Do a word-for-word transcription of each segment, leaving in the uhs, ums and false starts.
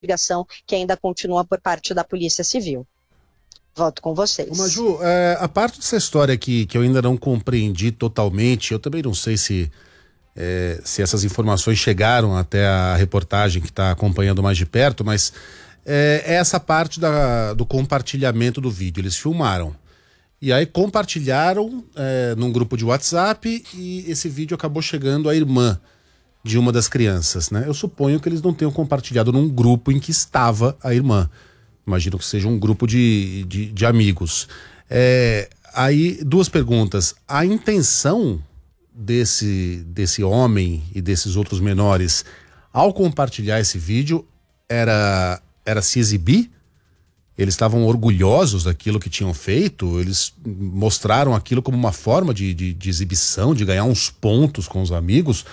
investigação que ainda continua por parte da Polícia Civil. Volto com vocês. Ô, Maju, é, a parte dessa história aqui que eu ainda não compreendi totalmente, eu também não sei se, é, se essas informações chegaram até a reportagem que está acompanhando mais de perto, mas é, é essa parte da, do compartilhamento do vídeo. Eles filmaram e aí compartilharam é, num grupo de WhatsApp e esse vídeo acabou chegando à irmã de uma das crianças, né? Eu suponho que eles não tenham compartilhado num grupo em que estava a irmã. Imagino que seja um grupo de, de, de amigos. É, aí, duas perguntas. A intenção desse, desse homem e desses outros menores, ao compartilhar esse vídeo, era, era se exibir? Eles estavam orgulhosos daquilo que tinham feito? Eles mostraram aquilo como uma forma de, de, de exibição, de ganhar uns pontos com os amigos?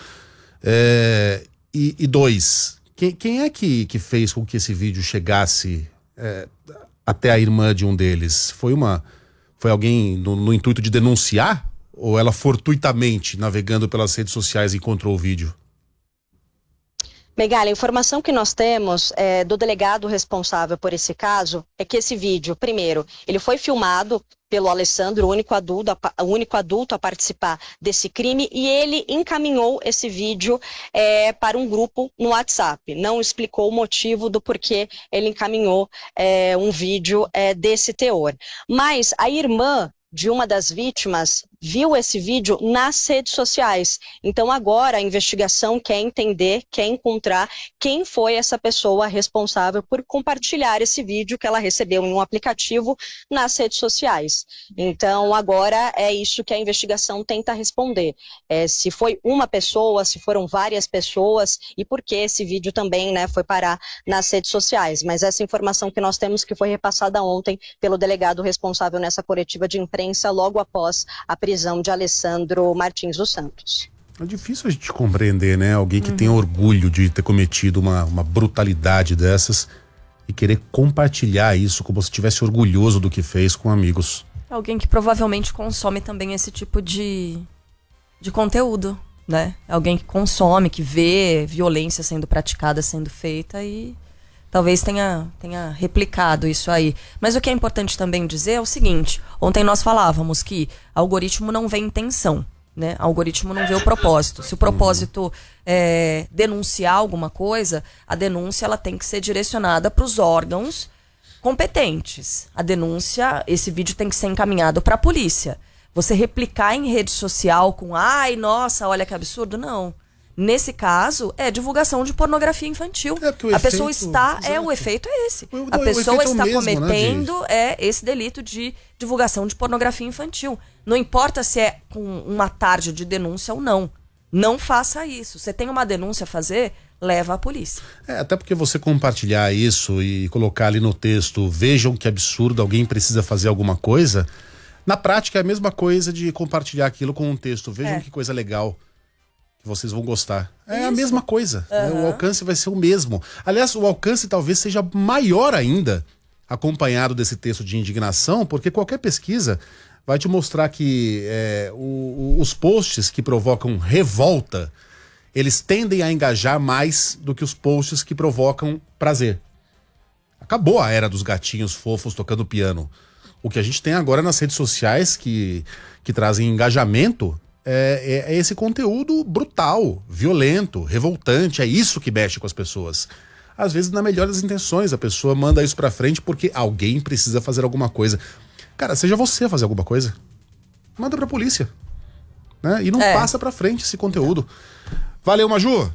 É, e, e dois, quem, quem é que, que fez com que esse vídeo chegasse é, até a irmã de um deles? Foi uma, foi alguém no, no intuito de denunciar? Ou ela fortuitamente, navegando pelas redes sociais, encontrou o vídeo? Megali, a informação que nós temos é, do delegado responsável por esse caso é que esse vídeo, primeiro, ele foi filmado pelo Alessandro, o único adulto, o único adulto a participar desse crime, e ele encaminhou esse vídeo é, para um grupo no WhatsApp. Não explicou o motivo do porquê ele encaminhou é, um vídeo é, desse teor. Mas a irmã de uma das vítimas viu esse vídeo nas redes sociais. Então agora a investigação quer entender, quer encontrar quem foi essa pessoa responsável por compartilhar esse vídeo que ela recebeu em um aplicativo nas redes sociais. Então agora é isso que a investigação tenta responder. É, se foi uma pessoa, se foram várias pessoas e por que esse vídeo também, né, foi parar nas redes sociais. Mas essa informação que nós temos que foi repassada ontem pelo delegado responsável nessa coletiva de imprensa logo após a prisão de Alessandro Martins dos Santos. É difícil a gente compreender, né? Alguém que uhum. tem orgulho de ter cometido uma, uma brutalidade dessas e querer compartilhar isso como se estivesse orgulhoso do que fez com amigos. Alguém que provavelmente consome também esse tipo de, de conteúdo, né? Alguém que consome, que vê violência sendo praticada, sendo feita e talvez tenha, tenha replicado isso aí. Mas o que é importante também dizer é o seguinte: ontem nós falávamos que algoritmo não vê intenção, né? Algoritmo não vê o propósito. Se o propósito é denunciar alguma coisa, a denúncia ela tem que ser direcionada para os órgãos competentes. A denúncia, esse vídeo tem que ser encaminhado para a polícia. Você replicar em rede social com ai, nossa, olha que absurdo, não. Nesse caso, é divulgação de pornografia infantil. É a efeito, pessoa está, exato. é o efeito é esse. O, a pessoa está é mesmo, cometendo né, é esse delito de divulgação de pornografia infantil. Não importa se é com uma tarde de denúncia ou não. Não faça isso. Você tem uma denúncia a fazer, leva à polícia. É, até porque você compartilhar isso e colocar ali no texto, vejam que absurdo, alguém precisa fazer alguma coisa. Na prática é a mesma coisa de compartilhar aquilo com um texto. Vejam é. que coisa legal. Vocês vão gostar. É Isso. a mesma coisa. Uhum. Né? O alcance vai ser o mesmo. Aliás, o alcance talvez seja maior ainda, acompanhado desse texto de indignação, porque qualquer pesquisa vai te mostrar que é, o, o, os posts que provocam revolta, eles tendem a engajar mais do que os posts que provocam prazer. Acabou a era dos gatinhos fofos tocando piano. O que a gente tem agora nas redes sociais que, que trazem engajamento É, é esse conteúdo brutal, violento, revoltante. É isso que mexe com as pessoas. Às vezes, na melhor das intenções, a pessoa manda isso pra frente porque alguém precisa fazer alguma coisa. Cara, seja você a fazer alguma coisa. Manda pra polícia, né? E não é. passa pra frente esse conteúdo. Valeu, Maju!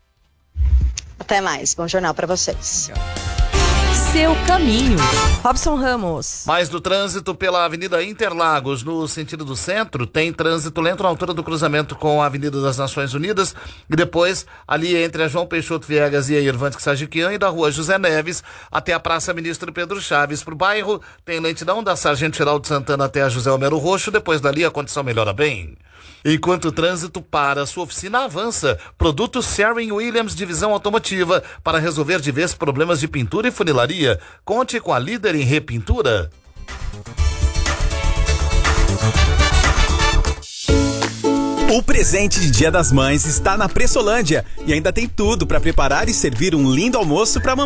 Até mais. Bom jornal pra vocês. Seu caminho. Robson Ramos. Mais do trânsito pela Avenida Interlagos, no sentido do centro, tem trânsito lento na altura do cruzamento com a Avenida das Nações Unidas e depois ali entre a João Peixoto Viegas e a Irvante Sagiquian e da Rua José Neves até a Praça Ministro Pedro Chaves. Pro bairro tem lentidão da Sargento Geraldo Santana até a José Homero Roxo, depois dali a condição melhora bem. Enquanto o trânsito para, sua oficina avança. Produtos Sherwin-Williams Divisão Automotiva para resolver de vez problemas de pintura e funilaria. Conte com a líder em repintura. O presente de Dia das Mães está na Pressolândia e ainda tem tudo para preparar e servir um lindo almoço para mamãe.